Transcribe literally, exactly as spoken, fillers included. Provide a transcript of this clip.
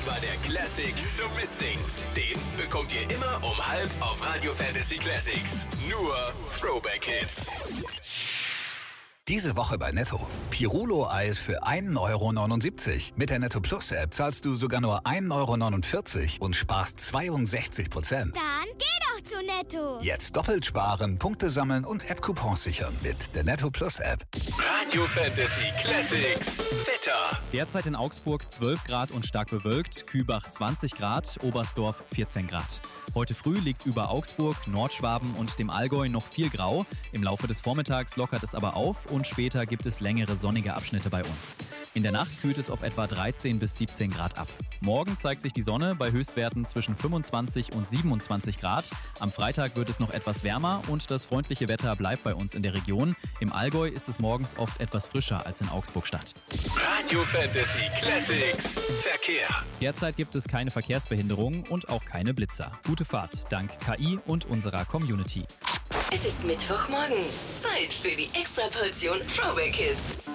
war der Classic zum Mitsingen. Den bekommt ihr immer um halb auf Radio Fantasy Classics. Nur Throwback Hits. Diese Woche bei Netto. Pirulo-Eis für ein Euro neunundsiebzig. Mit der Netto Plus App zahlst du sogar nur ein Euro neunundvierzig und sparst zweiundsechzig Prozent. Dann geh doch zu Netto. Jetzt doppelt sparen, Punkte sammeln und App-Coupons sichern mit der Netto Plus App. Radio Fantasy Classics. Wetter. Derzeit in Augsburg zwölf Grad und stark bewölkt, Kübach zwanzig Grad, Oberstdorf vierzehn Grad. Heute früh liegt über Augsburg, Nordschwaben und dem Allgäu noch viel Grau. Im Laufe des Vormittags lockert es aber auf und später gibt es längere sonnige Abschnitte bei uns. In der Nacht kühlt es auf etwa dreizehn bis siebzehn Grad ab. Morgen zeigt sich die Sonne bei Höchstwerten zwischen fünfundzwanzig und siebenundzwanzig Grad. Am Freitag wird es noch etwas wärmer und das freundliche Wetter bleibt bei uns in der Region. Im Allgäu ist es morgens oft etwas frischer als in Augsburg-Stadt. Radio Fantasy Classics. Verkehr. Derzeit gibt es keine Verkehrsbehinderungen und auch keine Blitzer. Gute Fahrt dank K I und unserer Community. Es ist Mittwochmorgen. Zeit für die Extraportion Throwback Hits.